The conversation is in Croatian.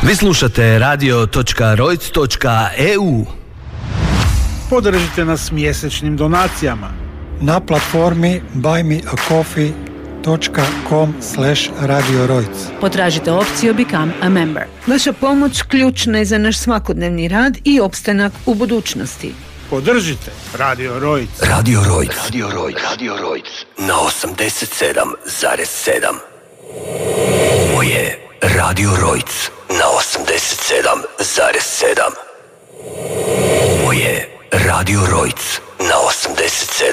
Vi slušate radio.rojc.eu. Podržite nas mjesečnim donacijama na platformi buymeacoffee.com/Radio Rojc. Potražite opciju Become a Member. Vaša pomoć ključna je za naš svakodnevni rad i opstanak u budućnosti. Podržite Radio Rojc. Radio Rojc. Radio Rojc. Radio Rojc. Na 87,7. Ovo je Radio Rojc. Na 87,7. Ovo je Radio Rojc. Na 87,7.